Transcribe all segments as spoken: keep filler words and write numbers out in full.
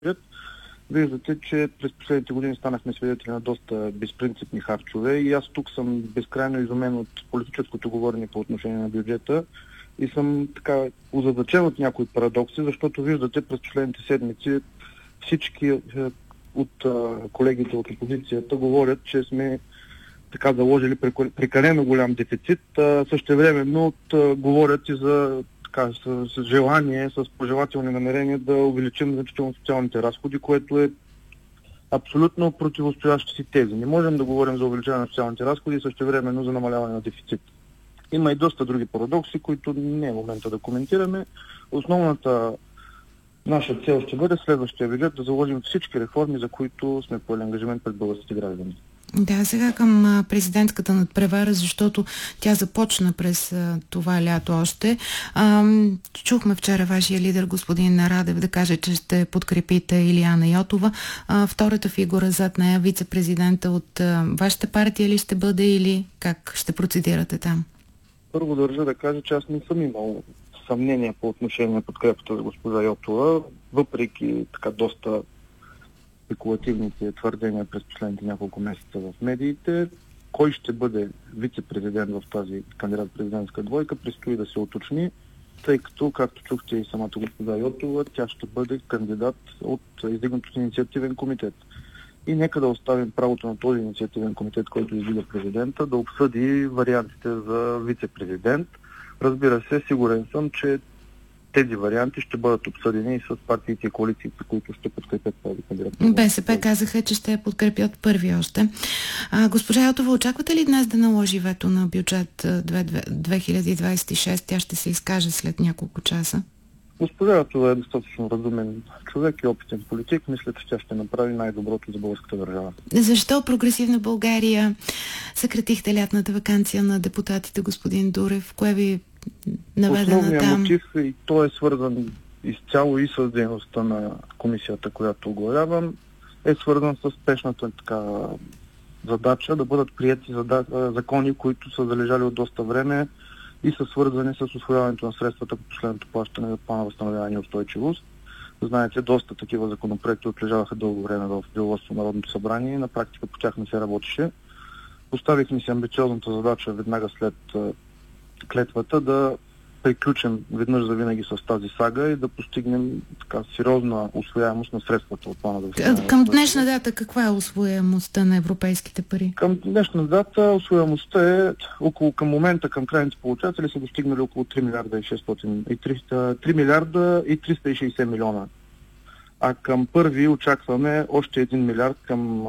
Виждате, че през последните години станахме свидетели на доста безпринципни харчове и аз тук съм безкрайно изумен от политическото говорене по отношение на бюджета и съм така озадачен от някои парадокси, защото виждате през последните седмици всички от колегите от опозицията говорят, че сме така заложили прекалено голям дефицит, същевременно от, говорят и за така, с, с желание, с пожелателни намерения да увеличим значително социалните разходи, което е абсолютно противостоящи си тези. Не можем да говорим за увеличаване на социалните разходи и същевременно за намаляване на дефицит. Има и доста други парадокси, които не е момента да коментираме. Основната наша цел ще бъде следващия бюджет да заложим всички реформи, за които сме поели ангажимент пред българските граждани. Да, сега към президентската надпревара, защото тя започна през а, това лято още. А, чухме вчера вашия лидер, господин Радев, да каже, че ще подкрепите Илияна Йотова. А, втората фигура зад нея, вице-президента от а, вашата партия ли ще бъде или как ще процедирате там? Първо държа да кажа, че аз не съм имал съмнение по отношение на подкрепата за госпожа Йотова, въпреки така доста спекулативните твърдения през последните няколко месеца в медиите. Кой ще бъде вице-президент в тази кандидат-президентска двойка, предстои да се уточни, тъй като, както чухте и самата госпожа Йотова, тя ще бъде кандидат от издигнат от инициативен комитет. И нека да оставим правото на този инициативен комитет, който издига президента, да обсъди вариантите за вице-президент. Разбира се, сигурен съм, че тези варианти ще бъдат обсъдени и с партиите и коалициите, които ще подкрепят тази кандидат. БСП казаха, че ще подкрепят първи още. А, госпожа Йотова, очаквате ли днес да наложи вето на бюджет две хиляди двадесет и шеста? Тя ще се изкаже след няколко часа. Госпожа Йотова е достатъчно разумен човек и опитен политик. Мисля, че тя ще направи най-доброто за българската държава. Защо Прогресивна България съкратихте лятната ваканция на депутатите, господин Дурев? Кое ви наведена Основният там? мотив, и то е свързан изцяло и с дейността на комисията, която оглавявам, е свързан с спешната така задача да бъдат приети закони, които са залежали от доста време и са свързани с усвояването на средствата по последното плащане за плана възстановяване и устойчивост. Знаете, доста такива законопроекти отлежаваха дълго време в деловодството на Народното събрание и на практика по тях не се работеше. Поставихме си амбициозната задача веднага след клетвата да приключим веднъж за винаги с тази сага и да постигнем така сериозна усвояемост на средствата от плана за възстановяване. Към днешна дата каква е усвояемостта на европейските пари? Към днешна дата усвояемостта е около, към момента към крайните получатели са достигнали около три милиарда и шестстотин и триста, три милиарда и триста и шейсет милиона. А към първи очакваме още един милиард, към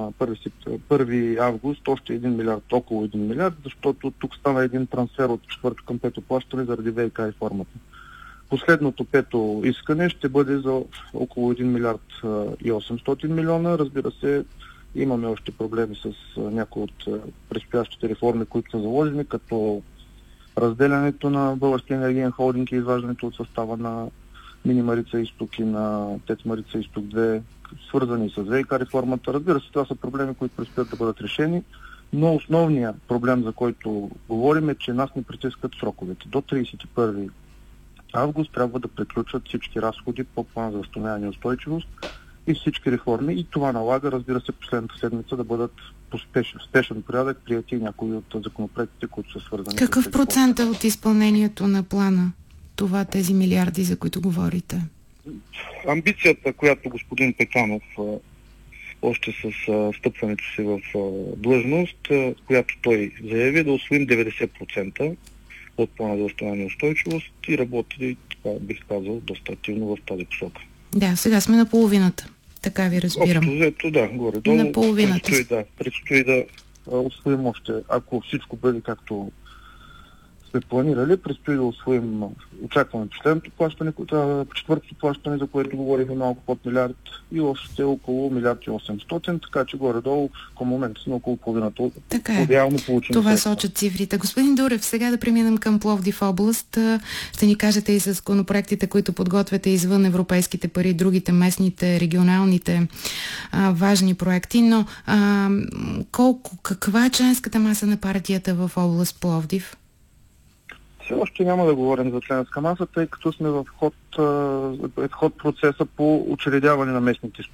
първи август още един милиард, около един милиард, защото тук стана един трансфер от четвърто към пето плащане заради ВиК реформата. Последното пето искане ще бъде за около един милиард и осемстотин милиона. Разбира се, имаме още проблеми с някои от предстоящите реформи, които са заложени, като разделянето на Българския енергиен холдинг и изваждането от състава на Мини Марица Изток и на ТЕЦ Марица Изток две, свързани с ВиК реформата. Разбира се, това са проблеми, които предстоят да бъдат решени, но основният проблем, за който говорим, е, че нас не притискат сроковете. До тридесет и първи август трябва да приключат всички разходи по плана за възстановяване и устойчивост и всички реформи. И това налага, разбира се, последната седмица да бъдат по спешен, спешен порядък прияти някои от законопроектите, които са свързани. Какъв процент е от изпълнението на плана? Това, тези милиарди, за които говорите? Амбицията, която господин Пеканов още с встъпването си в длъжност, която той заяви, да усвоим деветдесет процента от плана за възстановяване и устойчивост и работи, това бих казал, доста активно в тази посока. Да, сега сме на половината. Така ви разбирам. Общо взето, да, горе-долу. На половината. Предстои да, предстои да усвоим още, ако всичко бъде както сме планирали, предстои да усвоим очакваме последното плащане, четвъртото плащане, за което говорихме малко под милиард и още около милиард и осемстотин, така че горе-долу към момента сме около половината. Така е. Това сочат цифрите. Господин Дурев, сега да преминем към Пловдив област. Ще ни кажете и с законопроектите, които подготвяте извън европейските пари, другите местните, регионалните а, важни проекти, но а, колко, каква е членската маса на партията в област Пловдив? Все още няма да говорим за членска маса, тъй като сме в ход, е, ход процеса по учредяване на местните